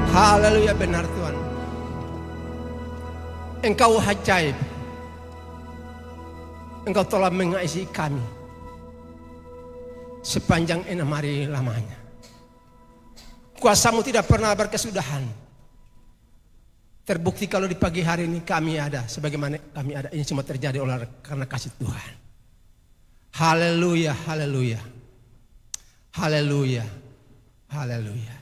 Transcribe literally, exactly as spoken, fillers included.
Haleluya, benar Tuhan. Engkau ajaib. Engkau telah mengasihi kami sepanjang enam hari lamanya. Kuasamu tidak pernah berkesudahan. Terbukti kalau di pagi hari ini kami ada, sebagaimana kami ada, ini semua terjadi oleh karena kasih Tuhan. Haleluya, haleluya, haleluya, haleluya.